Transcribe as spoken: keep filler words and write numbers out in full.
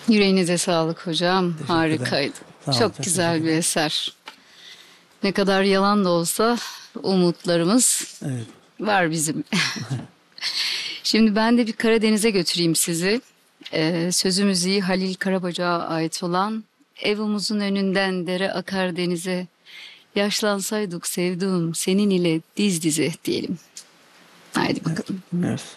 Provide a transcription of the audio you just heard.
Yüreğinize sağlık hocam. Teşekkür ederim. Harikaydı. Sağ olun, Çok çok güzel teşekkür bir ederim. eser. Ne kadar yalan da olsa umutlarımız Evet. var bizim. Şimdi ben de bir Karadeniz'e götüreyim sizi. Ee, sözü müziği Halil Karabacak'a ait olan Evimizin önünden dere akar denize, yaşlansaydık sevduğum senin ile diz dize diyelim. Haydi Evet. bakalım. Dinliyoruz.